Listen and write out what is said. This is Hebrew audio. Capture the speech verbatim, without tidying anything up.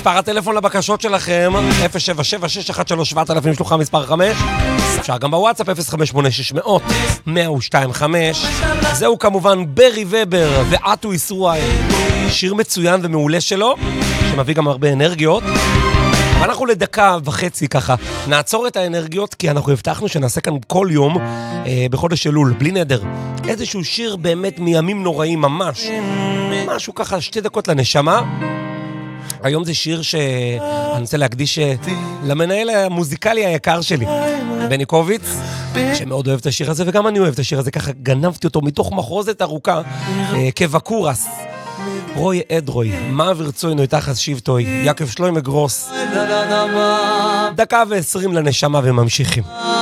מספר הטלפון לבקשות שלכם, אפס שבע שבע שש אחת שלוש שבע אלף שלוחה מספר חמש. אפשר גם בוואטסאפ, אפס חמש שמונה שש מאות מאה ושתיים חמש. זהו כמובן ברי ובר ואטו ישרואי, שיר מצוין ומעולה שלו, שמביא גם הרבה אנרגיות. ואנחנו לדקה וחצי ככה נעצור את האנרגיות, כי אנחנו הבטחנו שנעשה כאן כל יום אה, בחודש אלול, בלי נדר, איזשהו שיר באמת מימים נוראים ממש, משהו ככה שתי דקות לנשמה. היום זה שיר שאני רוצה להקדיש למנהל המוזיקלי היקר שלי, בני קוביץ, שמאוד אוהב את השיר הזה, וגם אני אוהב את השיר הזה, ככה גנבתי אותו מתוך מחרוזת ארוכה, אה, כבקורס. רוי אדרוי, מה ורצוינו איתך אז שבטוי, יקב שלוי מגרוס. דקה ועשרים לנשמה וממשיכים.